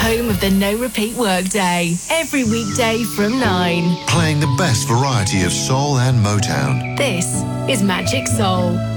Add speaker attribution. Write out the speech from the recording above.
Speaker 1: home of the no repeat workday. Every weekday from 9.
Speaker 2: Playing the best variety of soul and Motown.
Speaker 1: This is Magic Soul.